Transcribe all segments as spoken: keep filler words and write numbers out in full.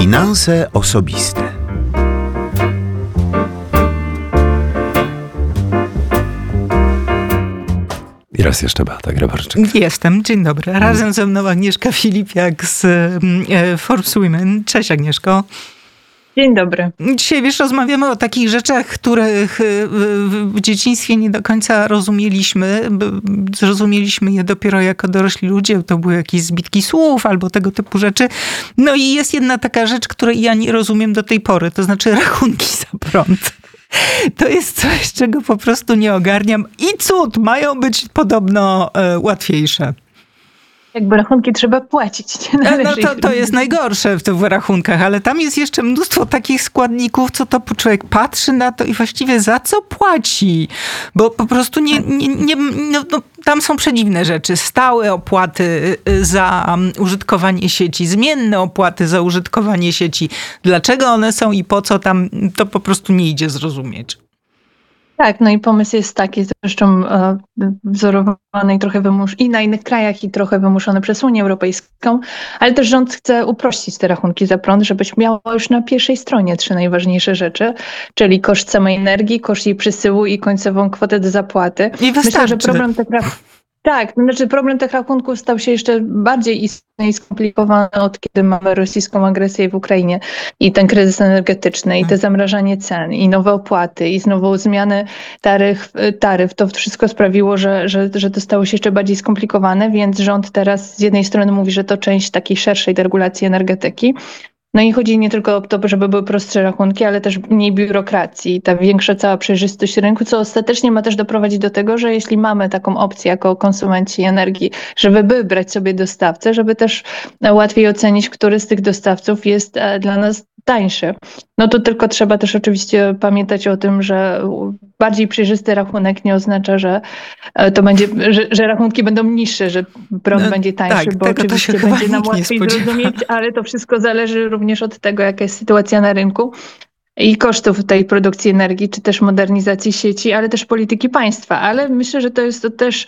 Finanse osobiste. I raz jeszcze Beata Grabarczyk. Jestem, dzień dobry. Razem ze mną Agnieszka Filipiak z e, Forbes Women. Cześć Agnieszko. Dzień dobry. Dzisiaj, wiesz, rozmawiamy o takich rzeczach, których w dzieciństwie nie do końca rozumieliśmy. Zrozumieliśmy je dopiero jako dorośli ludzie. To były jakieś zbitki słów albo tego typu rzeczy. No i jest jedna taka rzecz, której ja nie rozumiem do tej pory. To znaczy rachunki za prąd. To jest coś, czego po prostu nie ogarniam. I cud, mają być podobno e, łatwiejsze. Jakby rachunki trzeba płacić. Nie no to, to jest najgorsze w tych rachunkach, ale tam jest jeszcze mnóstwo takich składników, co to człowiek patrzy na to i właściwie za co płaci. Bo po prostu nie, nie, nie, no, no, tam są przedziwne rzeczy. Stałe opłaty za użytkowanie sieci, zmienne opłaty za użytkowanie sieci. Dlaczego one są i po co tam, to po prostu nie idzie zrozumieć. Tak, no i pomysł jest taki, zresztą e, wzorowany i trochę wymusz i na innych krajach i trochę wymuszony przez Unię Europejską, ale też rząd chce uprościć te rachunki za prąd, żebyś miała już na pierwszej stronie trzy najważniejsze rzeczy, czyli koszt samej energii, koszt jej przesyłu i końcową kwotę do zapłaty. I wystarczy. Myślę, że problem tych rachunków... Tak, to znaczy problem tych rachunków stał się jeszcze bardziej istotny i skomplikowany od kiedy mamy rosyjską agresję w Ukrainie i ten kryzys energetyczny i te zamrażanie cen i nowe opłaty i znowu zmiany taryf, taryf. To wszystko sprawiło, że, że, że to stało się jeszcze bardziej skomplikowane, więc rząd teraz z jednej strony mówi, że to część takiej szerszej deregulacji energetyki. No i chodzi nie tylko o to, żeby były prostsze rachunki, ale też mniej biurokracji, ta większa cała przejrzystość rynku, co ostatecznie ma też doprowadzić do tego, że jeśli mamy taką opcję jako konsumenci energii, żeby wybrać sobie dostawcę, żeby też łatwiej ocenić, który z tych dostawców jest dla nas tańszy. No to tylko trzeba też oczywiście pamiętać o tym, że bardziej przejrzysty rachunek nie oznacza, że to będzie, że, że rachunki będą niższe, że prąd no, będzie tańszy, tak, bo oczywiście będzie nam łatwiej zrozumieć, ale to wszystko zależy również od tego, jaka jest sytuacja na rynku i kosztów tej produkcji energii, czy też modernizacji sieci, ale też polityki państwa. Ale myślę, że to jest to też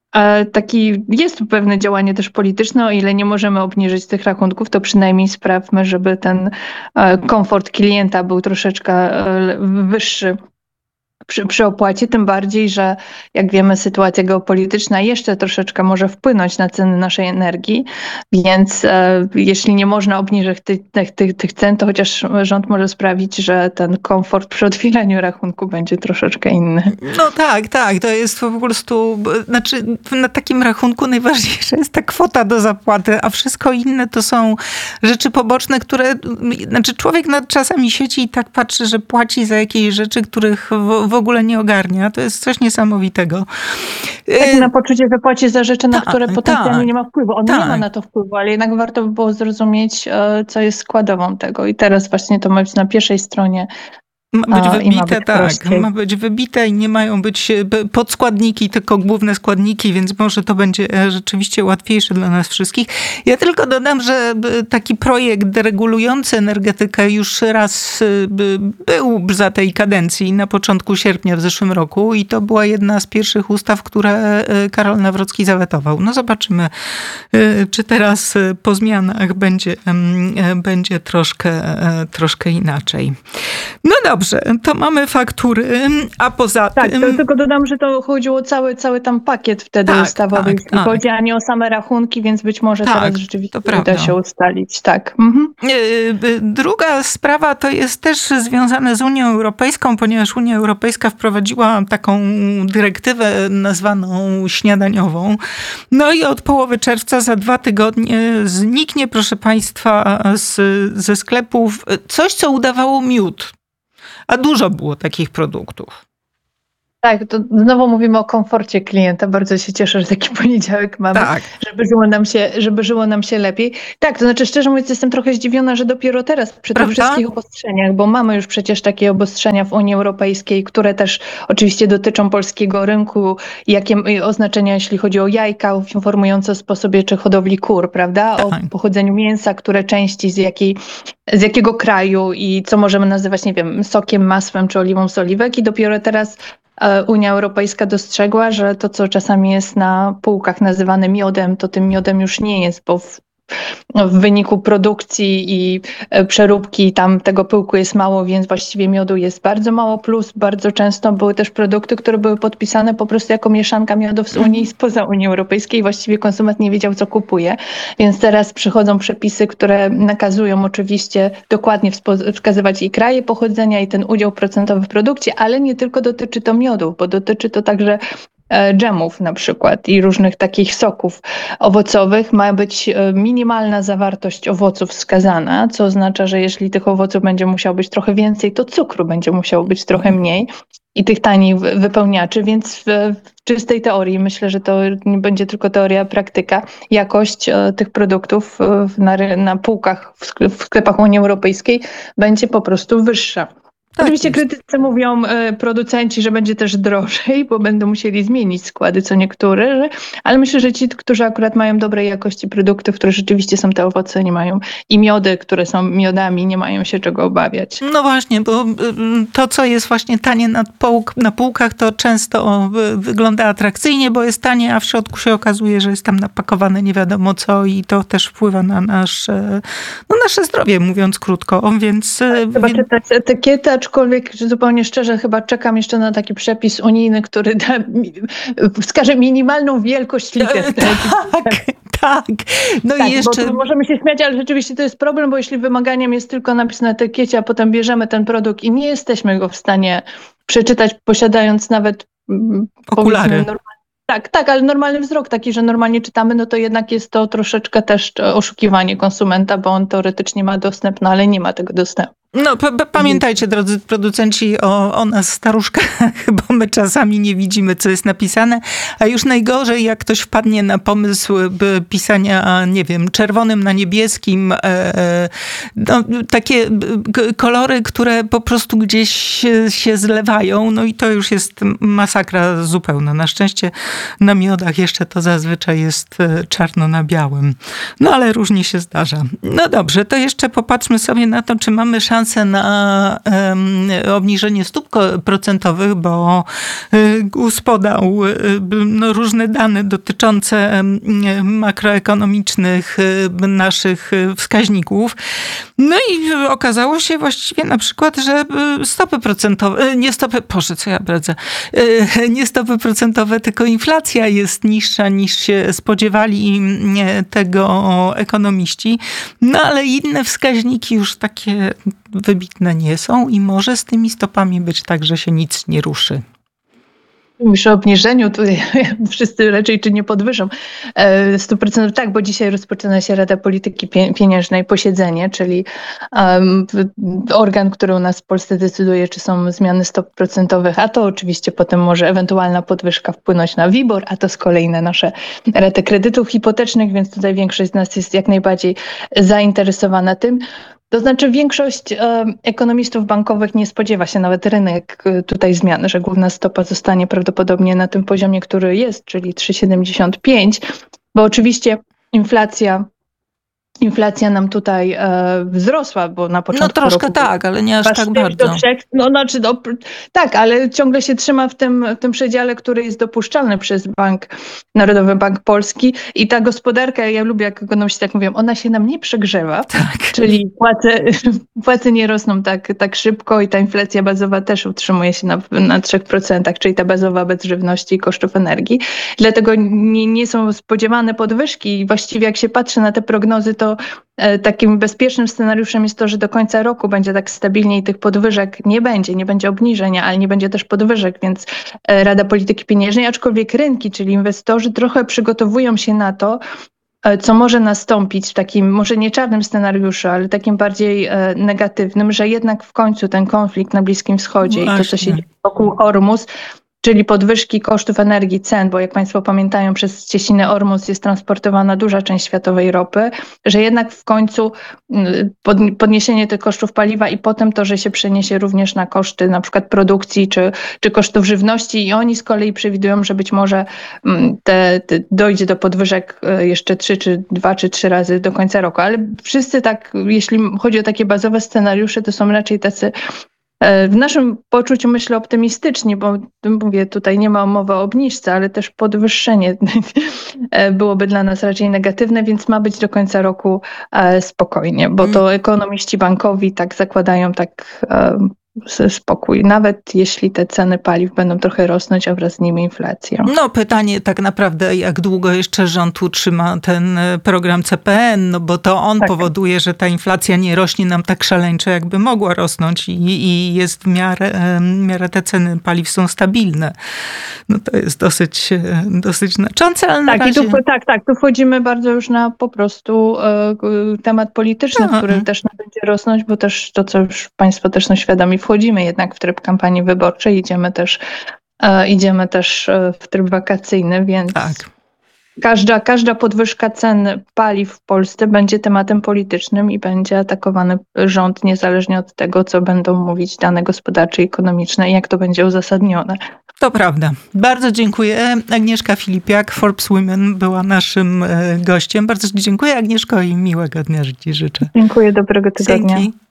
taki, jest tu pewne działanie też polityczne, o ile nie możemy obniżyć tych rachunków, to przynajmniej sprawmy, żeby ten komfort klienta był troszeczkę wyższy przy, przy opłacie, tym bardziej, że jak wiemy sytuacja geopolityczna jeszcze troszeczkę może wpłynąć na ceny naszej energii, więc e, jeśli nie można obniżyć tych, tych, tych, tych cen, to chociaż rząd może sprawić, że ten komfort przy otwieraniu rachunku będzie troszeczkę inny. No tak, tak, to jest po prostu, znaczy na takim rachunku najważniejsza jest ta kwota do zapłaty, a wszystko inne to są rzeczy poboczne, które, znaczy człowiek nad czasami sieci i tak patrzy, że płaci za jakieś rzeczy, których w, w w ogóle nie ogarnia. To jest coś niesamowitego. Tak, na poczucie, że płaci za rzeczy, na tak, które potencjalnie tak, nie ma wpływu. On tak. nie ma na to wpływu, ale jednak warto by było zrozumieć, co jest składową tego. I teraz właśnie to ma być na pierwszej stronie. Ma być wybite, ma być tak. Prościej. Ma być wybite i nie mają być podskładniki, tylko główne składniki, więc może to będzie rzeczywiście łatwiejsze dla nas wszystkich. Ja tylko dodam, że taki projekt deregulujący energetykę już raz był za tej kadencji na początku sierpnia w zeszłym roku i to była jedna z pierwszych ustaw, które Karol Nawrocki zawetował. No zobaczymy, czy teraz po zmianach będzie, będzie troszkę, troszkę inaczej. No dobrze. Dobrze, to mamy faktury, a poza tak, tym... Tak, to tylko dodam, że to chodziło o cały, cały tam pakiet wtedy tak, ustawowy. Tak, tak. Chodzi, a nie o same rachunki, więc być może tak, teraz rzeczywiście uda się ustalić. Tak. Mhm. Druga sprawa to jest też związane z Unią Europejską, ponieważ Unia Europejska wprowadziła taką dyrektywę nazwaną śniadaniową. No i od połowy czerwca za dwa tygodnie zniknie, proszę Państwa, z, ze sklepów coś, co udawało miód. A dużo było takich produktów. Tak, to znowu mówimy o komforcie klienta. Bardzo się cieszę, że taki poniedziałek mamy, tak. żeby, żyło nam się, żeby żyło nam się lepiej. Tak, to znaczy szczerze mówiąc jestem trochę zdziwiona, że dopiero teraz przy Prawda? tych wszystkich obostrzeniach, bo mamy już przecież takie obostrzenia w Unii Europejskiej, które też oczywiście dotyczą polskiego rynku, jakie oznaczenia jeśli chodzi o jajka, informujące o sposobie czy hodowli kur, prawda? Tak. O pochodzeniu mięsa, które części z jakiej z jakiego kraju i co możemy nazywać, nie wiem, sokiem, masłem czy oliwą z oliwek i dopiero teraz Unia Europejska dostrzegła, że to, co czasami jest na półkach nazywane miodem, to tym miodem już nie jest, bo w w wyniku produkcji i przeróbki tam tego pyłku jest mało, więc właściwie miodu jest bardzo mało, plus bardzo często były też produkty, które były podpisane po prostu jako mieszanka miodów z Unii i spoza Unii Europejskiej. Właściwie konsument nie wiedział, co kupuje, więc teraz przychodzą przepisy, które nakazują oczywiście dokładnie wskazywać i kraje pochodzenia i ten udział procentowy w produkcie, ale nie tylko dotyczy to miodów, bo dotyczy to także dżemów na przykład i różnych takich soków owocowych. Ma być minimalna zawartość owoców wskazana, co oznacza, że jeśli tych owoców będzie musiało być trochę więcej, to cukru będzie musiało być trochę mniej i tych tanich wypełniaczy, więc w, w czystej teorii myślę, że to nie będzie tylko teoria, praktyka. Jakość tych produktów na, na półkach w sklepach Unii Europejskiej będzie po prostu wyższa. Tak, oczywiście krytycy mówią e, producenci, że będzie też drożej, bo będą musieli zmienić składy co niektóre, ale myślę, że ci, którzy akurat mają dobrej jakości produktów, które rzeczywiście są te owoce, nie mają i miody, które są miodami, nie mają się czego obawiać. No właśnie, bo to, co jest właśnie tanie na, półk, na półkach, to często wygląda atrakcyjnie, bo jest tanie, a w środku się okazuje, że jest tam napakowane nie wiadomo co i to też wpływa na nasze, no nasze zdrowie, mówiąc krótko, więc... Trzeba czytać etykietę, aczkolwiek zupełnie szczerze chyba czekam jeszcze na taki przepis unijny, który da, wskaże minimalną wielkość liter. Tak, tak. No tak, i jeszcze... Bo możemy się śmiać, ale rzeczywiście to jest problem, bo jeśli wymaganiem jest tylko napis na etykiecie, a potem bierzemy ten produkt i nie jesteśmy go w stanie przeczytać, posiadając nawet okulary. Tak, tak, ale normalny wzrok taki, że normalnie czytamy, no to jednak jest to troszeczkę też oszukiwanie konsumenta, bo on teoretycznie ma dostęp, no ale nie ma tego dostępu. No p- pamiętajcie, drodzy producenci, o, o nas staruszkach, bo my czasami nie widzimy, co jest napisane, a już najgorzej, jak ktoś wpadnie na pomysł by pisania, nie wiem, czerwonym na niebieskim, e, no, takie k- kolory, które po prostu gdzieś się, się zlewają, no i to już jest masakra zupełna. Na szczęście na miodach jeszcze to zazwyczaj jest czarno na białym. No ale różnie się zdarza. No dobrze, to jeszcze popatrzmy sobie na to, czy mamy szansę na um, obniżenie stóp procentowych, bo G U S podał no, różne dane dotyczące makroekonomicznych naszych wskaźników. No i okazało się właściwie na przykład, że stopy procentowe, nie stopy, Boże, co ja bredzę, nie stopy procentowe, tylko inflacja jest niższa niż się spodziewali tego ekonomiści. No ale inne wskaźniki już takie wybitne nie są i może z tymi stopami być tak, że się nic nie ruszy. Mówisz o obniżeniu, tutaj wszyscy raczej czy nie podwyższą sto procent. Tak, bo dzisiaj rozpoczyna się Rada Polityki Pieniężnej, posiedzenie, czyli um, organ, który u nas w Polsce decyduje, czy są zmiany stop procentowych, a to oczywiście potem może ewentualna podwyżka wpłynąć na WIBOR, a to z kolei na nasze raty kredytów hipotecznych, więc tutaj większość z nas jest jak najbardziej zainteresowana tym. To znaczy większość e, ekonomistów bankowych nie spodziewa się, nawet rynek e, tutaj zmiany, że główna stopa zostanie prawdopodobnie na tym poziomie, który jest, czyli trzy przecinek siedemdziesiąt pięć, bo oczywiście inflacja Inflacja nam tutaj e, wzrosła, bo na początku No troszkę roku tak, ale nie aż tak bardzo. trzech, no znaczy, no, tak, ale ciągle się trzyma w tym, w tym przedziale, który jest dopuszczalny przez Bank Narodowy Bank Polski i ta gospodarka, ja lubię jak ekonomiści tak mówią, ona się nam nie przegrzewa, tak. Czyli płace, płace nie rosną tak, tak szybko i ta inflacja bazowa też utrzymuje się na, na trzech procentach, czyli ta bazowa bez żywności i kosztów energii. Dlatego nie, nie są spodziewane podwyżki i właściwie jak się patrzy na te prognozy, to to takim bezpiecznym scenariuszem jest to, że do końca roku będzie tak stabilnie i tych podwyżek nie będzie, nie będzie obniżenia, ale nie będzie też podwyżek, więc Rada Polityki Pieniężnej, aczkolwiek rynki, czyli inwestorzy trochę przygotowują się na to, co może nastąpić w takim, może nie czarnym scenariuszu, ale takim bardziej negatywnym, że jednak w końcu ten konflikt na Bliskim Wschodzie Właśnie. i to, co się dzieje wokół Ormus, czyli podwyżki kosztów energii, cen, bo jak Państwo pamiętają, przez cieśninę Ormus jest transportowana duża część światowej ropy, że jednak w końcu podniesienie tych kosztów paliwa i potem to, że się przeniesie również na koszty na przykład produkcji czy, czy kosztów żywności i oni z kolei przewidują, że być może te, te dojdzie do podwyżek jeszcze trzy, czy dwa, czy trzy razy do końca roku. Ale wszyscy tak, jeśli chodzi o takie bazowe scenariusze, to są raczej tacy W naszym poczuciu myślę optymistycznie, bo mówię, tutaj nie ma mowy o obniżce, ale też podwyższenie byłoby dla nas raczej negatywne, więc ma być do końca roku spokojnie, bo to ekonomiści bankowi tak zakładają tak spokój, nawet jeśli te ceny paliw będą trochę rosnąć, a wraz z nimi inflacja. No pytanie tak naprawdę, jak długo jeszcze rząd utrzyma ten program C P N, no bo to on tak. powoduje, że ta inflacja nie rośnie nam tak szaleńczo, jakby mogła rosnąć i, i jest w miarę, w miarę te ceny paliw są stabilne. No to jest dosyć, dosyć znaczące, ale na tak, razie... I tu, tak, tak, tu wchodzimy bardzo już na po prostu y, temat polityczny, no, który mm. też będzie rosnąć, bo też to, co już państwo też są świadomi, wchodzimy jednak w tryb kampanii wyborczej, idziemy też, e, idziemy też w tryb wakacyjny, więc tak. każda, każda podwyżka cen paliw w Polsce będzie tematem politycznym i będzie atakowany rząd niezależnie od tego, co będą mówić dane gospodarcze i ekonomiczne i jak to będzie uzasadnione. To prawda. Bardzo dziękuję. Agnieszka Filipiak, Forbes Women była naszym gościem. Bardzo dziękuję, Agnieszko, i miłego dnia Ci życzę. Dziękuję, dobrego tygodnia. Dzięki.